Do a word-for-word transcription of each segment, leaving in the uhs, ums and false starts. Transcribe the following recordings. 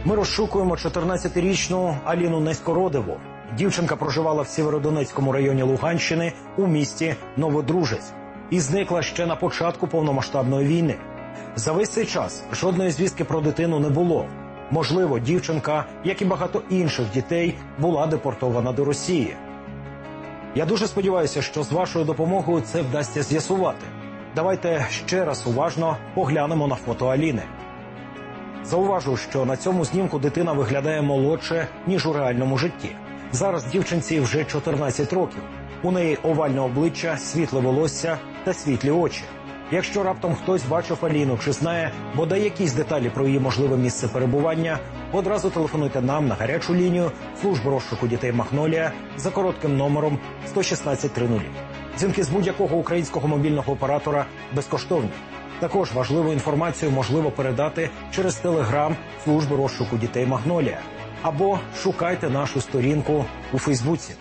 Ми розшукуємо чотирнадцятирічну Аліну Неськородову. Дівчинка проживала в Сєвєродонецькому районі Луганщини у місті Новодружець і зникла ще на початку повномасштабної війни. За весь цей час жодної звістки про дитину не було. Можливо, дівчинка, як і багато інших дітей, була депортована до Росії. Я дуже сподіваюся, що з вашою допомогою це вдасться з'ясувати. Давайте ще раз уважно поглянемо на фото Аліни. Зауважу, що на цьому знімку дитина виглядає молодше, ніж у реальному житті. Зараз дівчинці вже чотирнадцять років. У неї овальне обличчя, світле волосся та світлі очі. Якщо раптом хтось бачив Аліну чи знає бодай якісь деталі про її можливе місце перебування, одразу телефонуйте нам на гарячу лінію служби розшуку дітей «Магнолія» за коротким номером сто шістнадцять тридцять. Дзвінки з будь-якого українського мобільного оператора безкоштовні. Також важливу інформацію можливо передати через телеграм служби розшуку дітей «Магнолія» або шукайте нашу сторінку у Фейсбуці.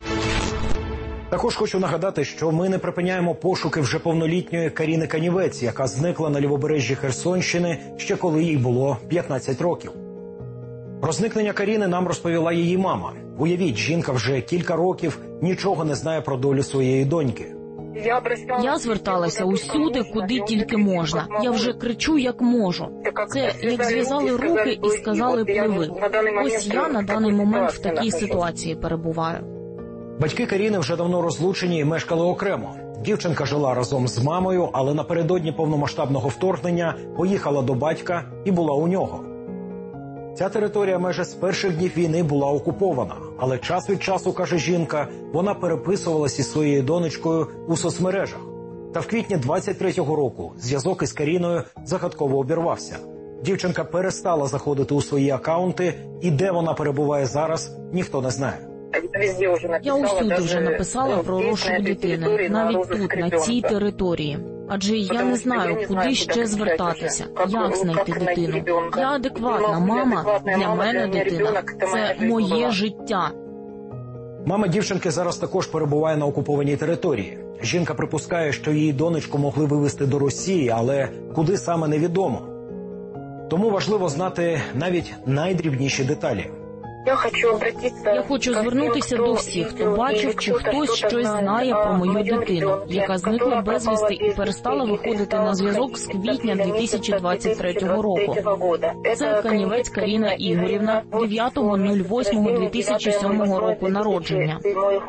Також хочу нагадати, що ми не припиняємо пошуки вже повнолітньої Каріни Канівець, яка зникла на лівобережжі Херсонщини ще коли їй було п'ятнадцять років. Про зникнення Каріни нам розповіла її мама. Уявіть, жінка вже кілька років нічого не знає про долю своєї доньки. Я зверталася усюди, куди тільки можна. Я вже кричу, як можу. Це як зв'язали руки і сказали «пливи». Ось я на даний момент в такій ситуації перебуваю. Батьки Каріни вже давно розлучені і мешкали окремо. Дівчинка жила разом з мамою, але напередодні повномасштабного вторгнення поїхала до батька і була у нього. Ця територія майже з перших днів війни була окупована, але час від часу, каже жінка, вона переписувалась із своєю донечкою у соцмережах. Та в квітні двадцять третього року зв'язок із Каріною загадково обірвався. Дівчинка перестала заходити у свої акаунти, і де вона перебуває зараз, ніхто не знає. Я усюди вже написала про розшук дитини, навіть тут, на цій території. Адже я не знаю, куди ще звертатися, як знайти дитину. Я адекватна мама, для мене дитина – це моє життя. Мама дівчинки зараз також перебуває на окупованій території. Жінка припускає, що її донечку могли вивезти до Росії, але куди саме невідомо. Тому важливо знати навіть найдрібніші деталі. Я хочу звернутися до всіх, хто бачив чи хтось щось знає про мою дитину, яка зникла безвісти і перестала виходити на зв'язок з квітня дві тисячі двадцять третього року. Це Канівець Каріна Ігорівна, дев'ятого восьмого дві тисячі сьомого року народження.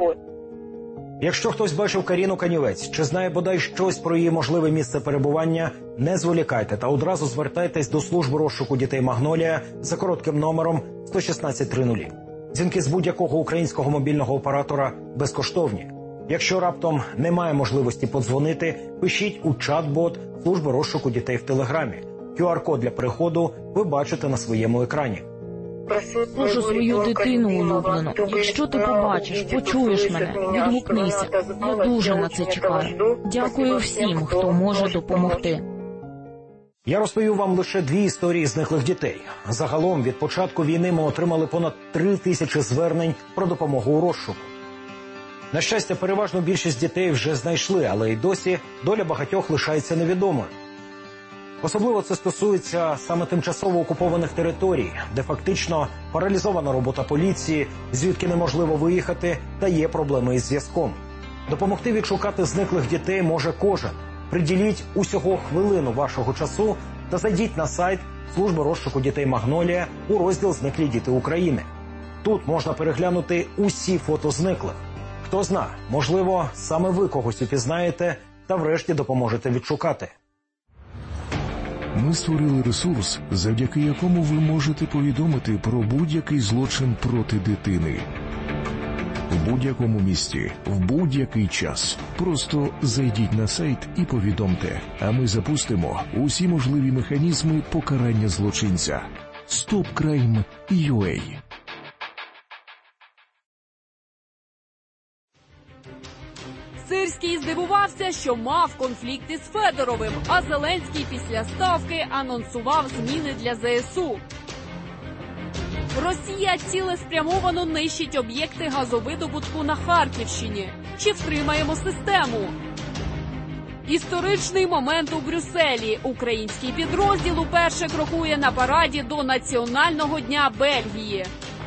Якщо хтось бачив Каріну Канівець чи знає бодай щось про її можливе місце перебування, не зволікайте та одразу звертайтесь до служби розшуку дітей «Магнолія» за коротким номером сто шістнадцять тридцять. Дзвінки з будь-якого українського мобільного оператора безкоштовні. Якщо раптом немає можливості подзвонити, пишіть у чат-бот служби розшуку дітей в Телеграмі. ку ар-код для переходу ви бачите на своєму екрані. Прошу свою дитину улюблену. Якщо ти побачиш, почуєш мене, відгукнися. Я дуже на це чекаю. Дякую всім, хто може допомогти. Я розповів вам лише дві історії зниклих дітей. Загалом від початку війни ми отримали понад три тисячі звернень про допомогу у розшуку. На щастя, переважну більшість дітей вже знайшли, але й досі доля багатьох лишається невідомою. Особливо це стосується саме тимчасово окупованих територій, де фактично паралізована робота поліції, звідки неможливо виїхати та є проблеми із зв'язком. Допомогти відшукати зниклих дітей може кожен. Приділіть усього хвилину вашого часу та зайдіть на сайт служби розшуку дітей «Магнолія» у розділ «Зниклі діти України». Тут можна переглянути усі фото зниклих. Хто зна, можливо, саме ви когось упізнаєте та врешті допоможете відшукати. Ми створили ресурс, завдяки якому ви можете повідомити про будь-який злочин проти дитини. В будь-якому місті, в будь-який час. Просто зайдіть на сайт і повідомте, а ми запустимо усі можливі механізми покарання злочинця. стоп крайм крапка ю а. Сирський здивувався, що мав конфлікт із Федоровим, а Зеленський після ставки анонсував зміни для зе ес у. Росія цілеспрямовано нищить об'єкти газовидобутку на Харківщині. Чи втримаємо систему? Історичний момент у Брюсселі. Український підрозділ уперше крокує на параді до Національного дня Бельгії.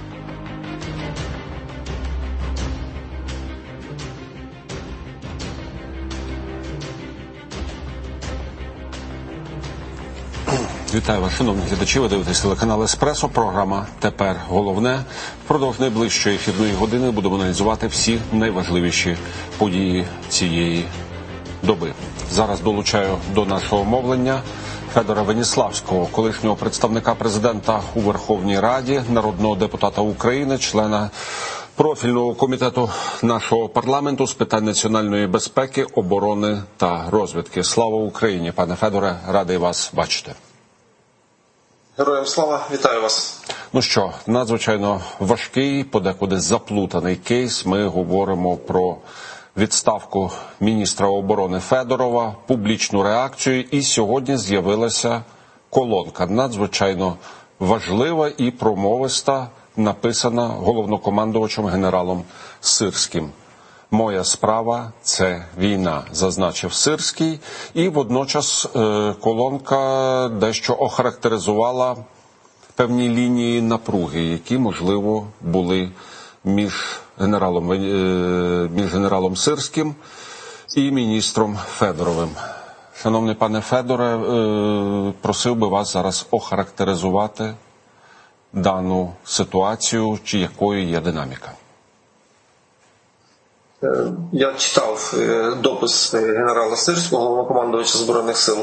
Вітаю вас, шановні глядачі. Ви дивитесь телеканал «Еспресо». Програма «Тепер головне». Впродовж найближчої ефірної години будемо аналізувати всі найважливіші події цієї доби. Зараз долучаю до нашого мовлення Федора Веніславського, колишнього представника президента у Верховній Раді, народного депутата України, члена профільного комітету нашого парламенту з питань національної безпеки, оборони та розвідки. Слава Україні, пане Федоре, радий вас бачити. Героям слава, вітаю вас. Ну що, надзвичайно важкий, подекуди заплутаний кейс. Ми говоримо про відставку міністра оборони Федорова, публічну реакцію, і сьогодні з'явилася колонка, надзвичайно важлива і промовиста, написана головнокомандувачем генералом Сирським. «Моя справа – це війна», зазначив Сирський, і водночас е, колонка дещо охарактеризувала певні лінії напруги, які, можливо, були між генералом, е, між генералом Сирським і міністром Федоровим. Шановний пане Федоре, е, просив би вас зараз охарактеризувати дану ситуацію, чи якою є динаміка. Я читав допис генерала Сирського, головнокомандувача Збройних сил.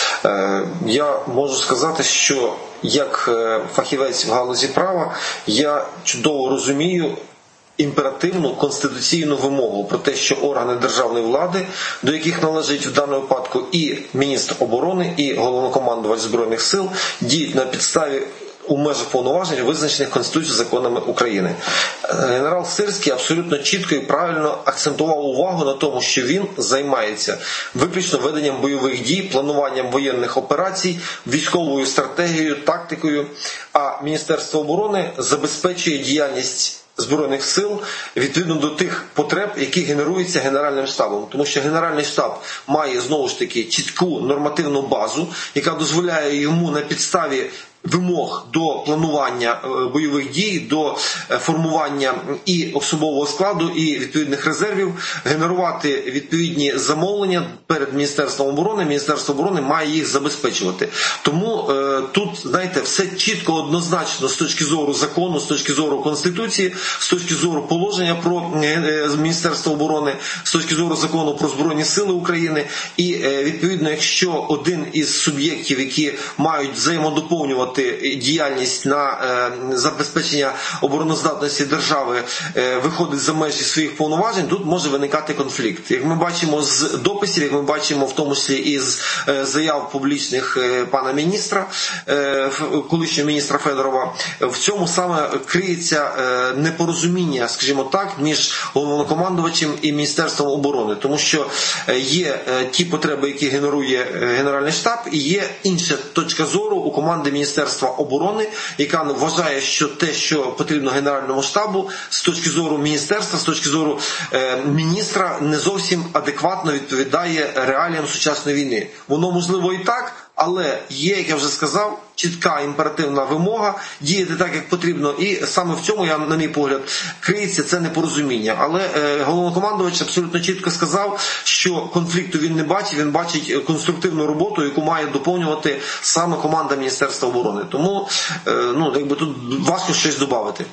Я можу сказати, що як фахівець в галузі права, я чудово розумію імперативну конституційну вимогу про те, що органи державної влади, до яких належить в даному випадку і міністр оборони, і головнокомандувач Збройних сил, діють на підставі у межах повноважень, визначених Конституцією, законами України. Генерал Сирський абсолютно чітко і правильно акцентував увагу на тому, що він займається виключно веденням бойових дій, плануванням воєнних операцій, військовою стратегією, тактикою, а Міністерство оборони забезпечує діяльність Збройних сил відповідно до тих потреб, які генеруються Генеральним штабом. Тому що Генеральний штаб має, знову ж таки, чітку нормативну базу, яка дозволяє йому на підставі вимог до планування бойових дій, до формування і особового складу, і відповідних резервів, генерувати відповідні замовлення перед Міністерством оборони. Міністерство оборони має їх забезпечувати. Тому е, тут, знаєте, все чітко, однозначно з точки зору закону, з точки зору Конституції, з точки зору положення про е, Міністерство оборони, з точки зору закону про Збройні сили України. І е, відповідно, якщо один із суб'єктів, які мають взаємодоповнювати діяльність на е, забезпечення обороноздатності держави е, виходить за межі своїх повноважень, тут може виникати конфлікт. Як ми бачимо з дописів, як ми бачимо в тому числі із е, заяв публічних е, пана міністра, е, колишнього міністра Федорова, в цьому саме криється е, непорозуміння, скажімо так, між головнокомандувачем і Міністерством оборони. Тому що е, є е, ті потреби, які генерує Генеральний штаб, і є інша точка зору у команди Міністерства оборони, яка вважає, що те, що потрібно Генеральному штабу, з точки зору міністерства, з точки зору е, міністра, не зовсім адекватно відповідає реаліям сучасної війни. Воно можливо і так, але є, як я вже сказав, чітка імперативна вимога діяти так, як потрібно. І саме в цьому, я, на мій погляд, криється це непорозуміння. Але е, головнокомандувач абсолютно чітко сказав, що конфлікту він не бачить, він бачить конструктивну роботу, яку має доповнювати саме команда Міністерства оборони. Тому е, ну, якби тут важко щось додати.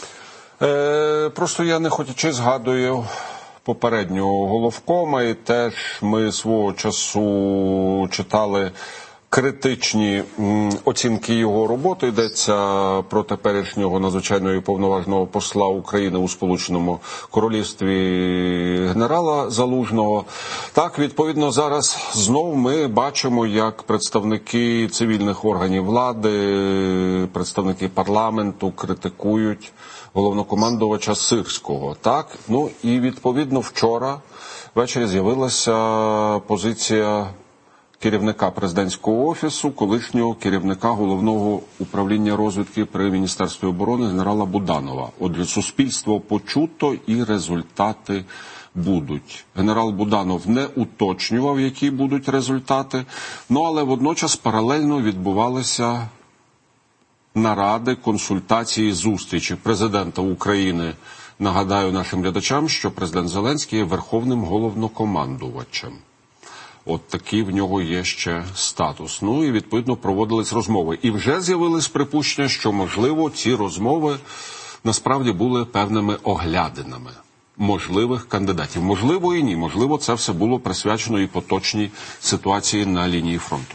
Е, просто я не хотячи згадую попереднього головкома, і теж ми свого часу читали критичні оцінки його роботи. Йдеться про теперішнього надзвичайного і повноважного посла України у Сполученому Королівстві генерала Залужного. Так, відповідно, зараз знов ми бачимо, як представники цивільних органів влади, представники парламенту критикують головнокомандувача Сирського. Так, ну і відповідно вчора ввечері з'явилася позиція керівника президентського офісу, колишнього керівника головного управління розвідки при Міністерстві оборони генерала Буданова. Отже, суспільство почуто і результати будуть. Генерал Буданов не уточнював, які будуть результати, ну але водночас паралельно відбувалися наради, консультації, зустрічі президента України. Нагадаю нашим глядачам, що президент Зеленський є верховним головнокомандувачем. От такий в нього є ще статус. Ну і, відповідно, проводились розмови. І вже з'явились припущення, що, можливо, ці розмови насправді були певними оглядинами можливих кандидатів. Можливо і ні. Можливо, це все було присвячено і поточній ситуації на лінії фронту.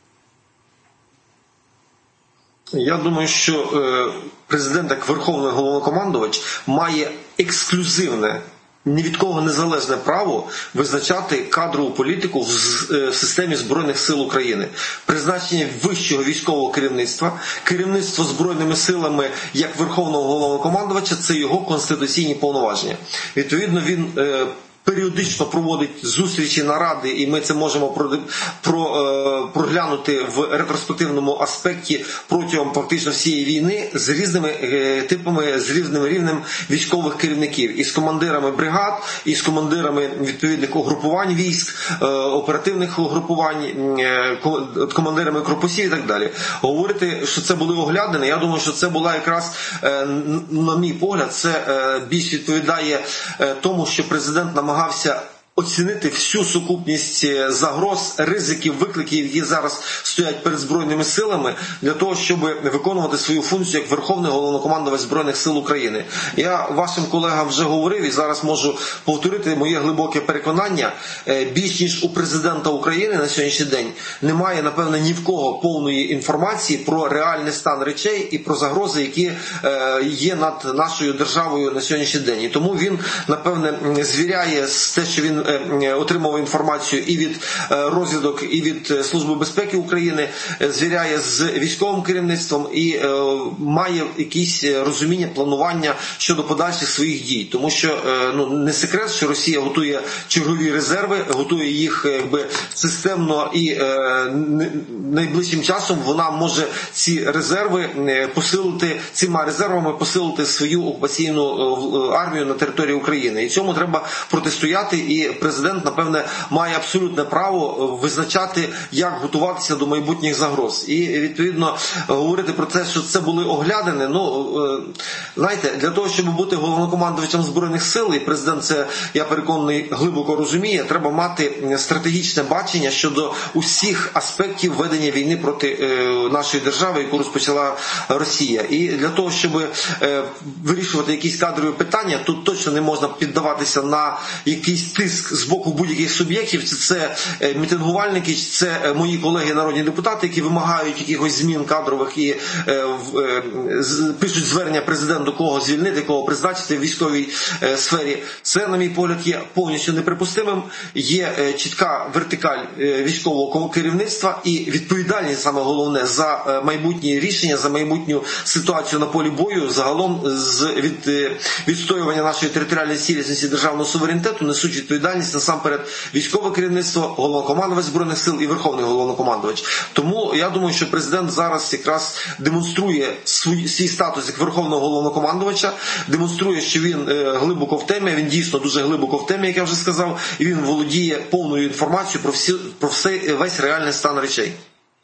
Я думаю, що е, президент, як верховний головнокомандувач, має ексклюзивне, ні від кого незалежне право визначати кадрову політику в, в системі Збройних сил України. Призначення вищого військового керівництва, керівництво Збройними силами як верховного головнокомандувача – це його конституційні повноваження. Відповідно, він е, періодично проводить зустрічі, наради, і ми це можемо про, про, е, проглянути в ретроспективному аспекті протягом фактично всієї війни з різними е, типами, з різним рівнем військових керівників. І з командирами бригад, і з командирами відповідних угрупувань військ, е, оперативних угрупувань, е, командирами корпусів і так далі. Говорити, що це були оглядини, я думаю, що це була якраз, е, на мій погляд, це е, більш відповідає е, тому, що президент намагався намагався оцінити всю сукупність загроз, ризиків, викликів, які зараз стоять перед Збройними силами, для того, щоб виконувати свою функцію як Верховний головнокомандувач Збройних сил України. Я вашим колегам вже говорив і зараз можу повторити моє глибоке переконання. Більш ніж у президента України на сьогоднішній день немає, напевне, ні в кого повної інформації про реальний стан речей і про загрози, які є над нашою державою на сьогоднішній день. І тому він, напевне, звіряє з те, що він отримав інформацію і від розвідок, і від Служби безпеки України, звіряє з військовим керівництвом і має якісь розуміння, планування щодо подальших своїх дій. Тому що, ну, не секрет, що Росія готує чергові резерви, готує їх якби системно, і найближчим часом вона може ці резерви посилити, цими резервами посилити свою окупаційну армію на території України. І цьому треба протистояти, і президент, напевне, має абсолютне право визначати, як готуватися до майбутніх загроз. І, відповідно, говорити про те, що це були оглядини, ну, знаєте, для того, щоб бути головнокомандувачем Збройних сил, і президент це, я переконаний, глибоко розуміє, треба мати стратегічне бачення щодо усіх аспектів ведення війни проти нашої держави, яку розпочала Росія. І для того, щоб вирішувати якісь кадрові питання, тут точно не можна піддаватися на якийсь тиск з боку будь-яких суб'єктів, чи це мітингувальники, чи це мої колеги народні депутати, які вимагають якихось змін кадрових і е, е, пишуть звернення президенту, кого звільнити, кого призначити в військовій е, сфері. Це, на мій погляд, є повністю неприпустимим. Є е, чітка вертикаль е, військового керівництва і відповідальність, саме головне, за е, майбутні рішення, за майбутню ситуацію на полі бою, загалом з від, е, відстоювання нашої територіальної цілісності, державного суверенітету несуть відповідальність насамперед військове керівництво, головнокомандувач Збройних сил і Верховний головнокомандувач. Тому я думаю, що президент зараз якраз демонструє свій, свій статус як Верховного головнокомандувача, демонструє, що він е, глибоко в темі, він дійсно дуже глибоко в темі, як я вже сказав, і він володіє повною інформацією про, всі, про все, весь реальний стан речей.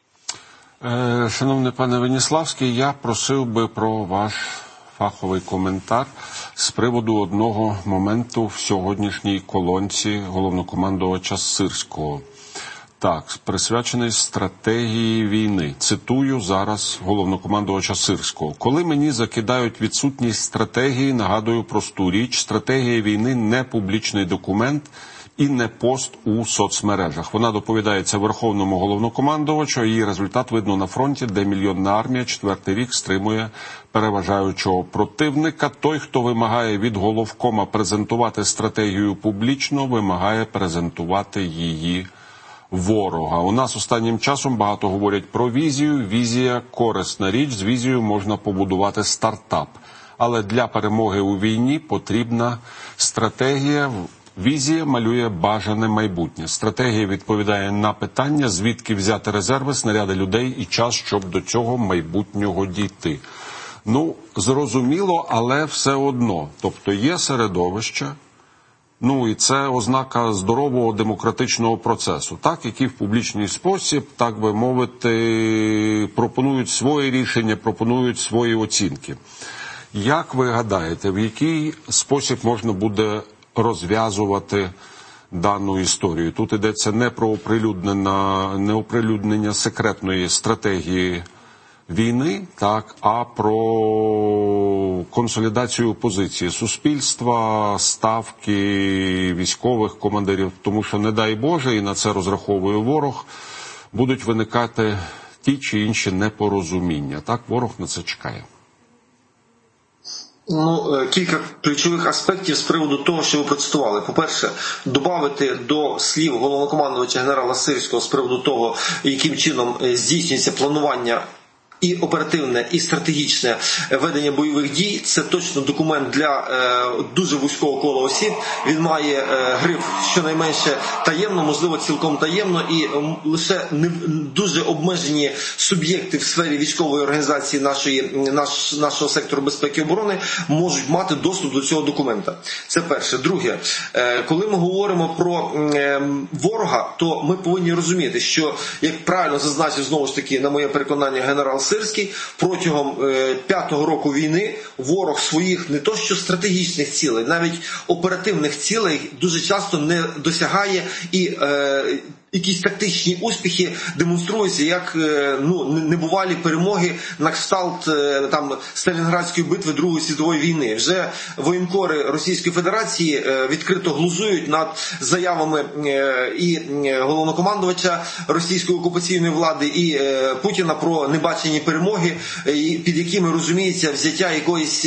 Е, шановний пане Веніславський, я просив би про ваш фаховий коментар з приводу одного моменту в сьогоднішній колонці головнокомандувача Сирського. Так, присвячений стратегії війни. Цитую зараз головнокомандувача Сирського. Коли мені закидають відсутність стратегії, нагадую просту річ, стратегія війни – не публічний документ і не пост у соцмережах. Вона доповідається Верховному головнокомандувачу, її результат видно на фронті, де мільйонна армія четвертий рік стримує переважаючого противника. Той, хто вимагає від головкома презентувати стратегію публічно, вимагає презентувати її ворога. У нас останнім часом багато говорять про візію. Візія – корисна річ, з візією можна побудувати стартап. Але для перемоги у війні потрібна стратегія. Візія малює бажане майбутнє. Стратегія відповідає на питання, звідки взяти резерви, снаряди людей і час, щоб до цього майбутнього дійти. Ну, зрозуміло, але все одно. Тобто є середовище, Ну і це ознака здорового демократичного процесу, так, який в публічний спосіб, так би мовити, пропонують свої рішення, пропонують свої оцінки. Як ви гадаєте, в який спосіб можна буде розв'язувати дану історію? Тут йдеться не про оприлюднення, не оприлюднення секретної стратегії війни, так, а про консолідацію позиції суспільства, ставки військових командирів, тому що, не дай Боже, і на це розраховує ворог, будуть виникати ті чи інші непорозуміння. Так, ворог на це чекає. Ну, кілька ключових аспектів з приводу того, що ви процитували. По-перше, додати до слів головнокомандувача генерала Сирського з приводу того, яким чином здійснюється планування і оперативне, і стратегічне ведення бойових дій. Це точно документ для е, дуже вузького кола осіб. Він має е, гриф щонайменше таємно, можливо цілком таємно, і е, лише не, дуже обмежені суб'єкти в сфері військової організації нашої, наш, нашого сектору безпеки і оборони можуть мати доступ до цього документа. Це перше. Друге, е, коли ми говоримо про е, ворога, то ми повинні розуміти, що, як правильно зазначив знову ж таки, на моє переконання, генерал Сирський, протягом е, п'ятого року війни ворог своїх не то що стратегічних цілей, навіть оперативних цілей дуже часто не досягає, і е, якісь тактичні успіхи демонструються як ну, небувалі перемоги на кшталт там Сталінградської битви Другої світової війни. Вже воєнкори Російської Федерації відкрито глузують над заявами і головнокомандувача російської окупаційної влади, і Путіна про небачені перемоги, під якими розуміється взяття якоїсь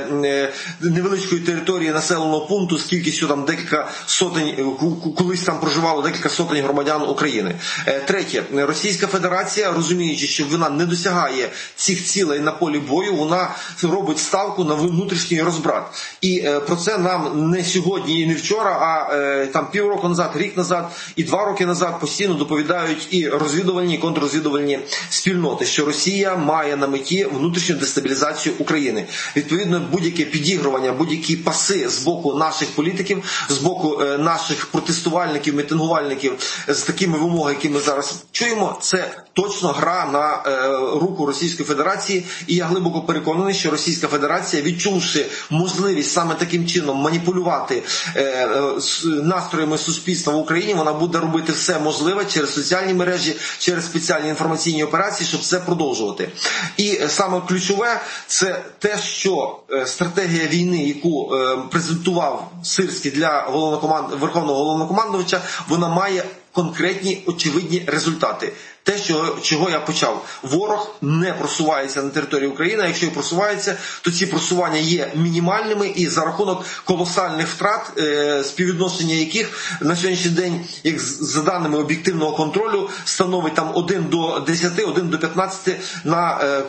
невеличкої території населеного пункту з кількістю там декілька сотень, колись там проживало декілька сотень громадян України. Третє. Російська Федерація, розуміючи, що вона не досягає цих цілей на полі бою, вона робить ставку на внутрішній розбрат. І про це нам не сьогодні і не вчора, а там півроку назад, рік назад і два роки назад постійно доповідають і розвідувальні, і контррозвідувальні спільноти, що Росія має на меті внутрішню дестабілізацію України. Відповідно, будь-яке підігрування, будь-які паси з боку наших політиків, з боку наших протестувальників, мітингувальників з такими вимогами, які ми зараз чуємо, це точно гра на е, руку Російської Федерації. І я глибоко переконаний, що Російська Федерація, відчувши можливість саме таким чином маніпулювати е, е, настроями суспільства в Україні, вона буде робити все можливе через соціальні мережі, через спеціальні інформаційні операції, щоб це продовжувати. І саме ключове – це те, що стратегія війни, яку е, презентував Сирський для головнокоманд... Верховного головнокомандувача, вона має конкретні, очевидні результати. Те, що, чого я почав. Ворог не просувається на території України, а якщо і просувається, то ці просування є мінімальними і за рахунок колосальних втрат, е, співвідношення яких на сьогоднішній день, як за даними об'єктивного контролю, становить там один до десяти, один до п'ятнадцяти на е,